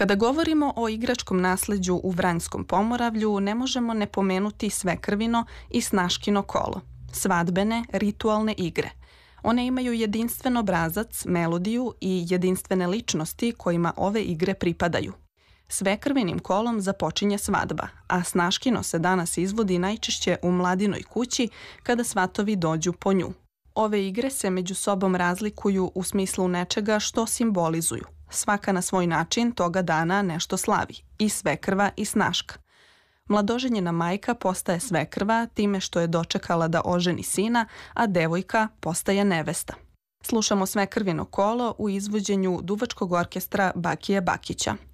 Kada govorimo o igračkom nasleđu u Vranjskom Pomoravlju, ne možemo ne pomenuti Svekrvino i Snaškino kolo, svadbene, ritualne igre. One imaju jedinstven obrazac, melodiju i jedinstvene ličnosti kojima ove igre pripadaju. Svekrvinim kolom započinje svadba, a Snaškino se danas izvodi najčešće u Mladinoj kući kada svatovi dođu po nju. Ove igre se među sobom razlikuju u smislu nečega što simbolizuju. Svaka na svoj način toga dana nešto slavi, i svekrva i snaška. Mladoženjena majka postaje svekrva time što je dočekala da oženi sina, a devojka postaje nevesta. Slušamo Svekrvino kolo u izvođenju Duvačkog orkestra Bakije Bakića.